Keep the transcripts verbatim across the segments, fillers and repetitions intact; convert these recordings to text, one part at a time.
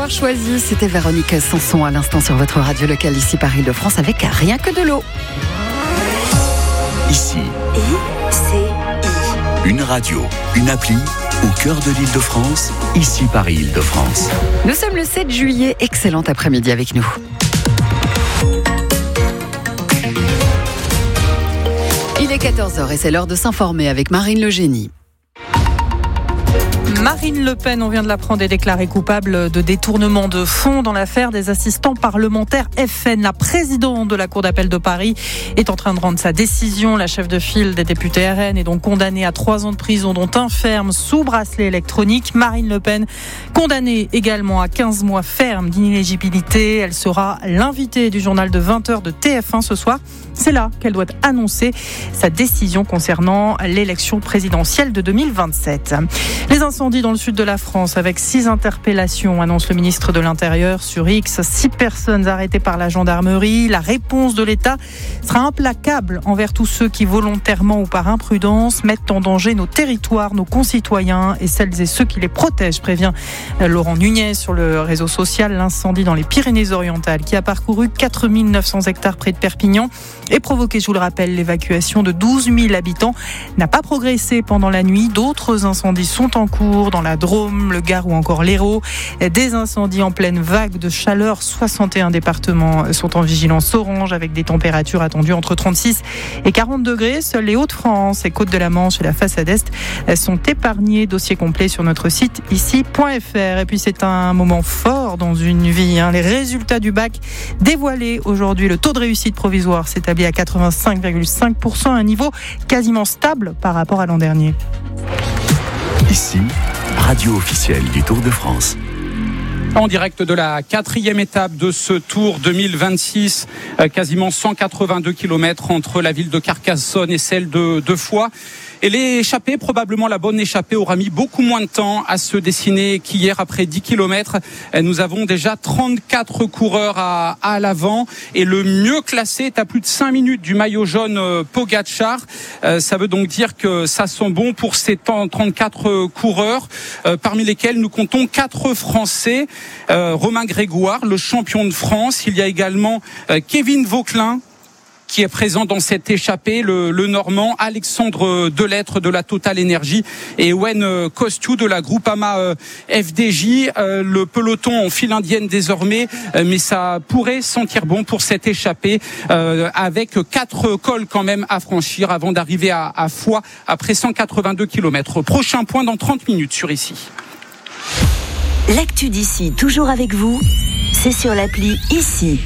d'avoir choisi. C'était Véronique Sanson à l'instant sur votre radio locale ici par Île-de-France avec Rien que de l'eau. Ici, I C I. Une radio, une appli au cœur de l'Île-de-France, ici Paris Île-de-France. Nous sommes le sept juillet, excellent après-midi avec nous. Il est quatorze heures et c'est l'heure de s'informer avec Marine Le Génie. Marine Le Pen, on vient de l'apprendre, est déclarée coupable de détournement de fonds dans l'affaire des assistants parlementaires F N. La présidente de la Cour d'appel de Paris est en train de rendre sa décision. La chef de file des députés R N est donc condamnée à trois ans de prison, dont un ferme sous bracelet électronique. Marine Le Pen, condamnée également à quinze mois ferme d'inéligibilité. Elle sera l'invitée du journal de vingt heures de T F un ce soir. C'est là qu'elle doit annoncer sa décision concernant l'élection présidentielle de deux mille vingt-sept. Les incendies dans le sud de la France avec six interpellations, annonce le ministre de l'Intérieur sur X. Six personnes arrêtées par la gendarmerie. La réponse de l'État sera implacable envers tous ceux qui volontairement ou par imprudence mettent en danger nos territoires, nos concitoyens et celles et ceux qui les protègent, prévient Laurent Nunez sur le réseau social. L'incendie dans les Pyrénées-Orientales qui a parcouru quatre mille neuf cents hectares près de Perpignan et provoqué, je vous le rappelle, l'évacuation de douze mille habitants, n'a pas progressé pendant la nuit. D'autres incendies sont en cours dans la Drôme, le Gard ou encore l'Hérault. Des incendies en pleine vague de chaleur. soixante et un départements sont en vigilance orange avec des températures attendues entre trente-six et quarante degrés. Seuls les Hauts-de-France et Côtes-de-la-Manche et la façade Est sont épargnés. Dossier complet sur notre site ici point f r. Et puis c'est un moment fort dans une vie. Hein. Les résultats du bac dévoilés aujourd'hui. Le taux de réussite provisoire s'établit à quatre-vingt-cinq virgule cinq pour cent, un niveau quasiment stable par rapport à l'an dernier. Ici, radio officielle du Tour de France. En direct de la quatrième étape de ce Tour deux mille vingt-six, quasiment cent quatre-vingt-deux kilomètres entre la ville de Carcassonne et celle de, de Foix. Et l'échappée, probablement la bonne échappée, aura mis beaucoup moins de temps à se dessiner qu'hier après dix kilomètres. Nous avons déjà trente-quatre coureurs à, à l'avant et le mieux classé est à plus de cinq minutes du maillot jaune Pogačar. Euh, ça veut donc dire que ça sent bon pour ces trente-quatre coureurs, euh, parmi lesquels nous comptons quatre Français. Euh, Romain Grégoire, le champion de France. Il y a également euh, Kevin Vauquelin, qui est présent dans cette échappée, le, le Normand, Alexandre Delettre de la Total Energy et Ewen Kostiou de la Groupama euh, F D J. Euh, le peloton en file indienne désormais, euh, mais ça pourrait sentir bon pour cette échappée euh, avec quatre cols quand même à franchir avant d'arriver à, à Foix après cent quatre-vingt-deux kilomètres. Prochain point dans trente minutes sur Ici. L'actu d'ici, toujours avec vous, c'est sur l'appli Ici.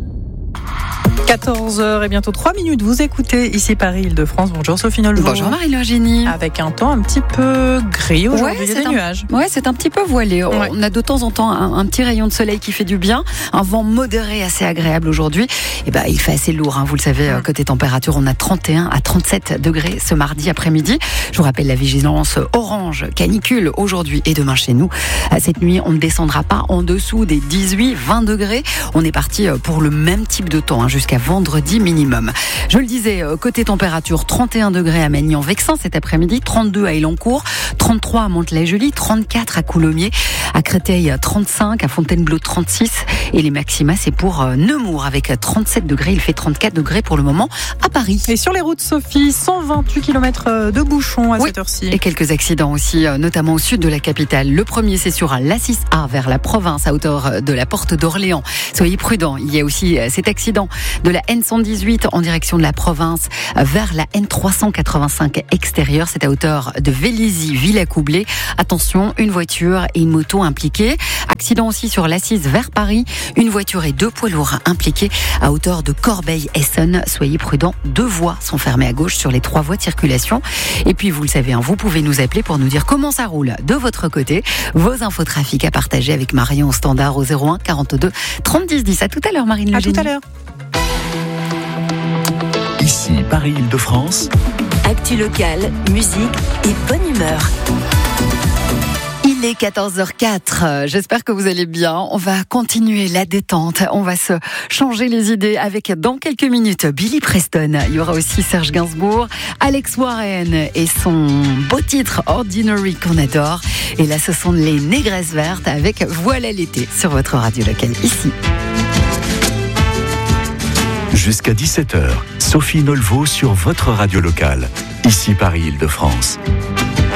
quatorze heures et bientôt trois minutes. Vous écoutez Ici Paris Île-de-France. Bonjour Sophie Nolvo. Bonjour Marie-Laure Génie. Avec un temps un petit peu gris aujourd'hui, ouais, il y a des un, nuages. Ouais, c'est un petit peu voilé. Ouais. On a de temps en temps un, un petit rayon de soleil qui fait du bien. Un vent modéré assez agréable aujourd'hui. Et ben, il fait assez lourd, hein, vous le savez, mmh. côté température, on a trente et un à trente-sept degrés ce mardi après-midi. Je vous rappelle la vigilance orange, canicule aujourd'hui et demain chez nous. Cette nuit, on ne descendra pas en dessous des dix-huit vingt degrés. On est parti pour le même type de temps, hein, jusqu'à vendredi minimum. Je le disais, côté température, trente et un degrés à Magny-en-Vexin cet après-midi, trente-deux à Elancourt, trente-trois à Mantes-la-Jolie, trente-quatre à Coulommiers, à Créteil trente-cinq, à Fontainebleau trente-six et les maxima c'est pour Nemours avec trente-sept degrés, il fait trente-quatre degrés pour le moment à Paris. Et sur les routes, Sophie, cent vingt-huit kilomètres de bouchons à oui, cette heure-ci. Et quelques accidents aussi, notamment au sud de la capitale. Le premier c'est sur l'A six A vers la province à hauteur de la porte d'Orléans. Soyez prudents, il y a aussi cet accident de la N cent dix-huit en direction de la province vers la N trois cent quatre-vingt-cinq extérieure, c'est à hauteur de Vélizy, Villacoublay. Attention, une voiture et une moto impliquées. Accident aussi sur l'A six vers Paris, une voiture et deux poids lourds impliqués à hauteur de Corbeil-Essonnes. Soyez prudents, deux voies sont fermées à gauche sur les trois voies de circulation. Et puis vous le savez, hein, vous pouvez nous appeler pour nous dire comment ça roule de votre côté. Vos infos trafic à partager avec Marion au standard au zéro un quarante-deux trente dix dix. À tout à l'heure Marine Le Génie. À tout à l'heure. Ici, Paris Île-de-France. Actu locale, musique et bonne humeur. Il Il est quatorze heures quatre. J'espère que vous allez bien. On va continuer la détente. On va se changer les idées avec, dans quelques minutes, Billy Preston. Il y aura aussi Serge Gainsbourg, Alex Warren et son beau titre Ordinary qu'on adore. Et là, ce sont les Négresses Vertes avec Voilà l'été sur votre radio locale ici. Jusqu'à dix-sept heures, Sophie Nolveau sur votre radio locale, ici Paris Île-de-France.